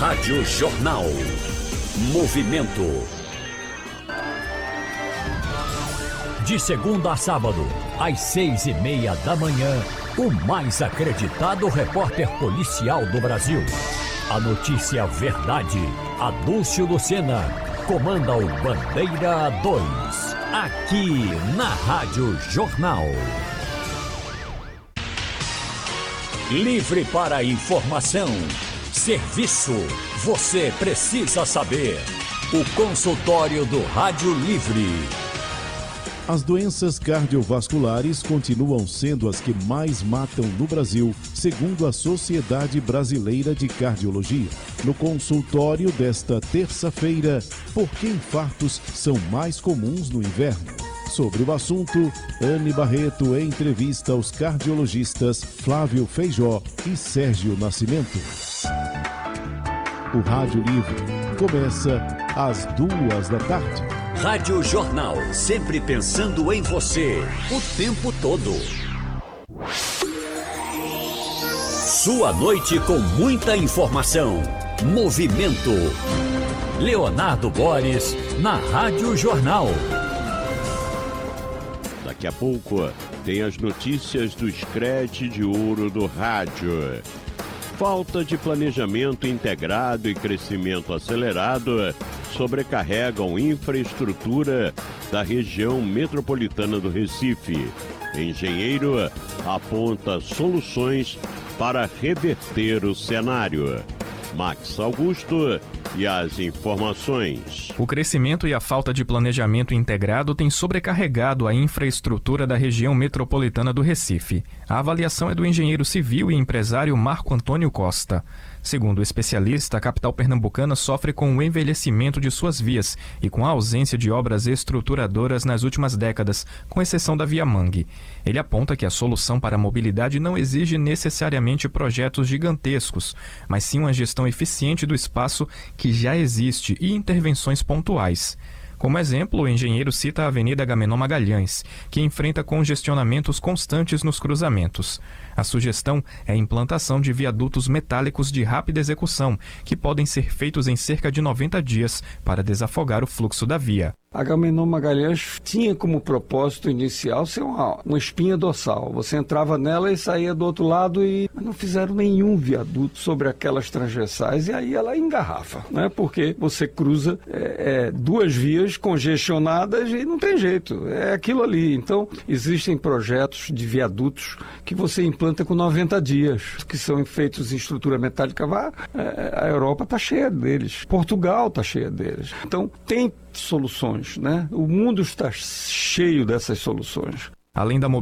Rádio Jornal. Movimento. De segunda a sábado, às 6:30 da manhã, o mais acreditado repórter policial do Brasil. A notícia verdade, Adúlcio Lucena, comanda o Bandeira 2, aqui na Rádio Jornal. Livre para informação, serviço, você precisa saber. O consultório do Rádio Livre. As doenças cardiovasculares continuam sendo as que mais matam no Brasil, segundo a Sociedade Brasileira de Cardiologia. No consultório desta terça-feira, por que infartos são mais comuns no inverno? Sobre o assunto, Anne Barreto entrevista os cardiologistas Flávio Feijó e Sérgio Nascimento. O Rádio Livre começa às 14h. Rádio Jornal, sempre pensando em você, o tempo todo. Sua noite com muita informação. Movimento. Leonardo Boris, na Rádio Jornal. Daqui a pouco tem as notícias do Scred de Ouro do Rádio. Falta de planejamento integrado e crescimento acelerado sobrecarregam infraestrutura da região metropolitana do Recife. Engenheiro aponta soluções para reverter o cenário. Max Augusto e as informações. O crescimento e a falta de planejamento integrado têm sobrecarregado a infraestrutura da região metropolitana do Recife. A avaliação é do engenheiro civil e empresário Marco Antônio Costa. Segundo o especialista, a capital pernambucana sofre com o envelhecimento de suas vias e com a ausência de obras estruturadoras nas últimas décadas, com exceção da Via Mangue. Ele aponta que a solução para a mobilidade não exige necessariamente projetos gigantescos, mas sim uma gestão eficiente do espaço que já existe e intervenções pontuais. Como exemplo, o engenheiro cita a Avenida Agamenon Magalhães, que enfrenta congestionamentos constantes nos cruzamentos. A sugestão é a implantação de viadutos metálicos de rápida execução, que podem ser feitos em cerca de 90 dias para desafogar o fluxo da via. Agamenon Magalhães tinha como propósito inicial ser uma espinha dorsal. Você entrava nela e saía do outro lado mas não fizeram nenhum viaduto sobre aquelas transversais e aí ela engarrafa, né? Porque você cruza duas vias congestionadas e não tem jeito, é aquilo ali. Então, existem projetos de viadutos que você implanta com 90 dias, que são feitos em estrutura metálica. A Europa está cheia deles, Portugal está cheia deles. Então, tem soluções, né? O mundo está cheio dessas soluções. Além da mobilidade